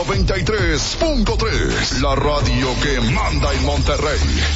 93.3, la radio que manda en Monterrey.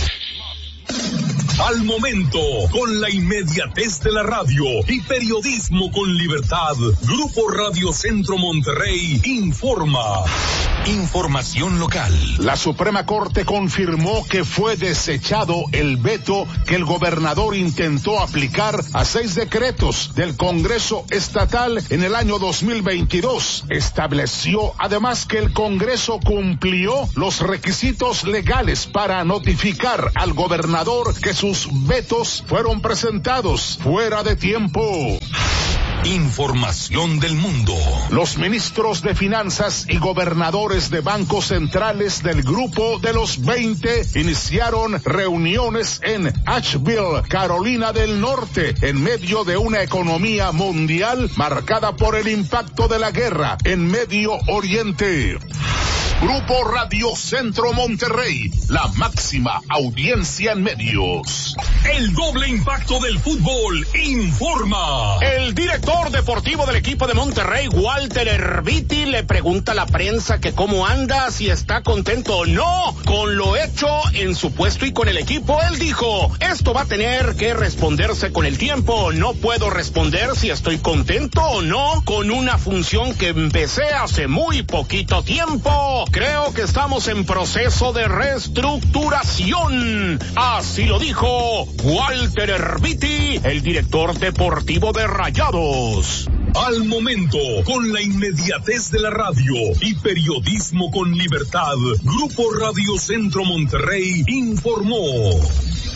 Al momento, con la inmediatez de la radio y periodismo con libertad, Grupo Radio Centro Monterrey informa. Información local. La Suprema Corte confirmó que fue desechado el veto que el gobernador intentó aplicar a 6 decretos del Congreso Estatal en el año 2022. Estableció además que el Congreso cumplió los requisitos legales para notificar al gobernador que sus vetos fueron presentados fuera de tiempo. Información del mundo. Los ministros de Finanzas y gobernadores de bancos centrales del Grupo de los 20 iniciaron reuniones en Asheville, Carolina del Norte, en medio de una economía mundial marcada por el impacto de la guerra en Medio Oriente. Grupo Radio Centro Monterrey, la máxima audiencia en medios. El doble impacto del fútbol informa. El director deportivo del equipo de Monterrey, Walter Herbiti, le pregunta a la prensa que cómo anda, si está contento o no con lo hecho en su puesto y con el equipo. Él dijo, esto va a tener que responderse con el tiempo. No puedo responder si estoy contento o no con una función que empecé hace muy poquito tiempo. Creo que estamos en proceso de reestructuración. Así lo dijo Walter Herbiti, el director deportivo de Rayados. Al momento, con la inmediatez de la radio y periodismo con libertad, Grupo Radio Centro Monterrey informó.